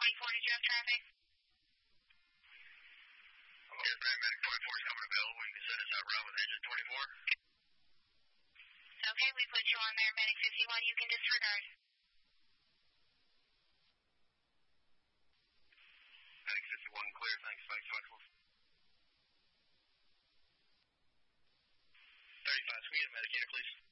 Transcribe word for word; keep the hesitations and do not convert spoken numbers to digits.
twenty-four, did you have traffic? Yes, paramedic twenty-four is coming available. You can send us out route with engine twenty-four. Okay, we put you on there, medic fifty-one. You can disregard. Medic fifty-one, clear. Thanks, Mike twenty-four. thirty-five, can we get a medicator, please?